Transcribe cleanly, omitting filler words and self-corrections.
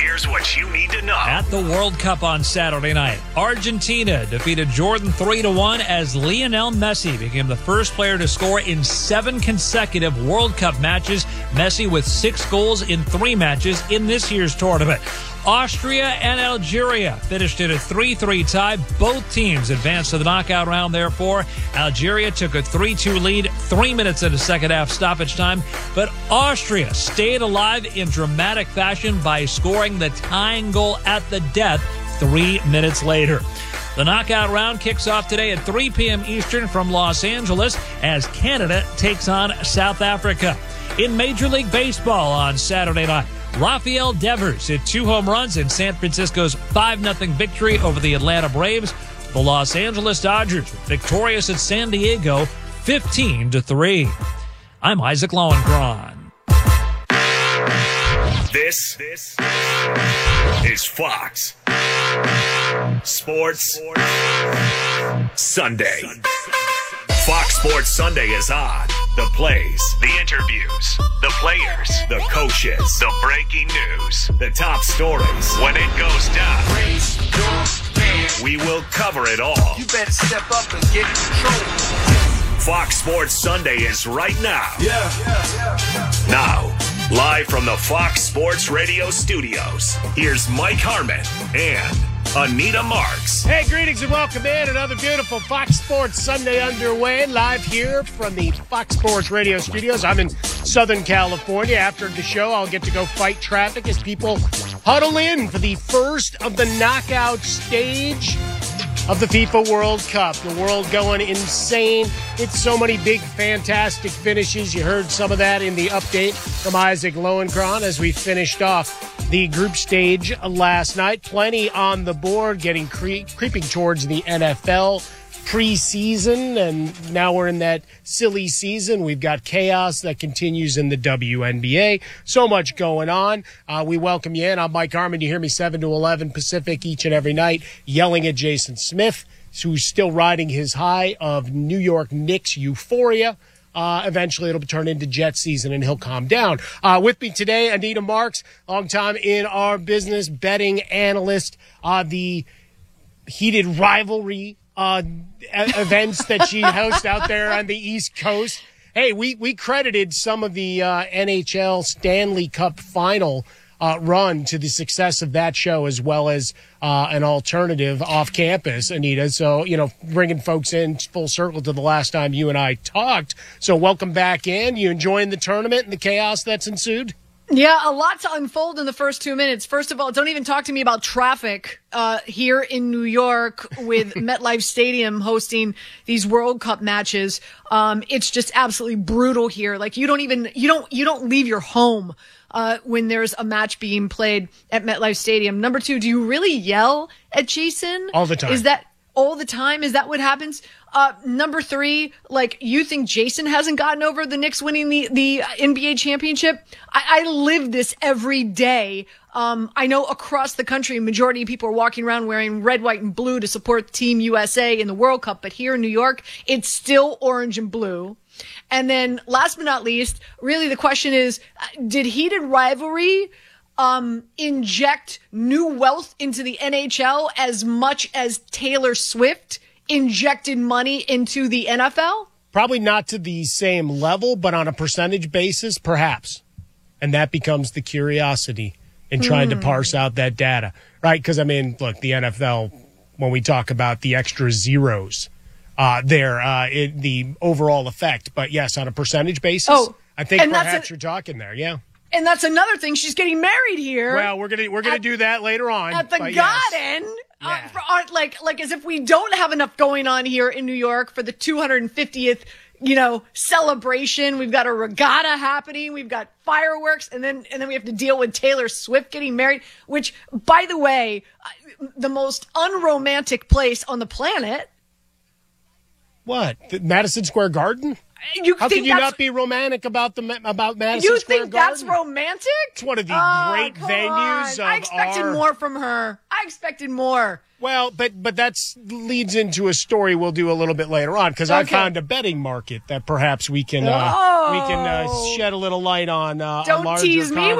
Here's what you need to know. At the World Cup on Saturday night, Argentina defeated Jordan 3-1 as Lionel Messi became the first player to score in 7 consecutive World Cup matches. Messi with 6 goals in 3 matches in this year's tournament. Austria and Algeria finished in a 3-3 tie. Both teams advanced to the knockout round, therefore. Algeria took a 3-2 lead, 3 minutes into second half stoppage time. But Austria stayed alive in dramatic fashion by scoring the tying goal at the death 3 minutes later. The knockout round kicks off today at 3 p.m. Eastern from Los Angeles as Canada takes on South Africa. In Major League Baseball on Saturday night, Rafael Devers hit 2 home runs in San Francisco's 5-0 victory over the Atlanta Braves. The Los Angeles Dodgers victorious at San Diego 15-3. I'm Isaac Lowenkron. This is Fox Sports Sunday. Fox Sports Sunday is on. The plays, the interviews, the players, the coaches, the breaking news, the top stories. When it goes down, we will cover it all. You better step up and get in control. Fox Sports Sunday is right now. Now, live from the Fox Sports Radio studios, here's Mike Harmon and Anita Marks. Hey, greetings and welcome in. Another beautiful Fox Sports Sunday underway, live here from the Fox Sports Radio studios. I'm in Southern California. After the show, I'll get to go fight traffic as people huddle in for the first of the knockout stage of the FIFA World Cup. The world going insane. It's so many big, fantastic finishes. You heard some of that in the update from Isaac Lowenkron as we finished off the group stage last night. Plenty on the board, getting creeping towards the NFL preseason, and now we're in that silly season. We've got chaos that continues in the WNBA. So much going on. We welcome you in. I'm Mike Harmon. You hear me 7 to 11 Pacific each and every night, yelling at Jason Smith, who's still riding his high of New York Knicks euphoria. Eventually it'll turn into Jet season and he'll calm down. With me today, Anita Marks, long time in our business, betting analyst, the heated rivalry events that she hosts out there on the East Coast. Hey, we credited some of the NHL Stanley Cup final run to the success of that show, as well as an alternative off campus, Anita. So, bringing folks in full circle to the last time you and I talked. So welcome back in. You enjoying the tournament and the chaos that's ensued? Yeah, a lot to unfold in the first 2 minutes. First of all, don't even talk to me about traffic here in New York with MetLife Stadium hosting these World Cup matches. It's just absolutely brutal here. Like you don't leave your home when there's a match being played at MetLife Stadium. Number 2, do you really yell at Jason? All the time. Is that all the time? Is that what happens? Number 3, you think Jason hasn't gotten over the Knicks winning the NBA championship? I live this every day. I know across the country, a majority of people are walking around wearing red, white, and blue to support Team USA in the World Cup. But here in New York, it's still orange and blue. And then last but not least, really the question is, did heated rivalry inject new wealth into the NHL as much as Taylor Swift injected money into the NFL? Probably not to the same level, but on a percentage basis, perhaps. And that becomes the curiosity in trying to parse out that data, right? Because, look, the NFL, when we talk about the extra zeros the overall effect. But, yes, on a percentage basis, I think perhaps you're talking there, yeah. And that's another thing. She's getting married here. Well, we're gonna do that later on at the Garden. Yes. Like as if we don't have enough going on here in New York for the 250th, celebration. We've got a regatta happening. We've got fireworks, and then we have to deal with Taylor Swift getting married. Which, by the way, the most unromantic place on the planet. What? Madison Square Garden? How can you not be romantic about Madison Square Garden? You think that's romantic? It's one of the great venues of I expected more from her. I expected more. Well, but that leads into a story we'll do a little bit later on, because I found a betting market that perhaps we can shed a little light on. Don't tease me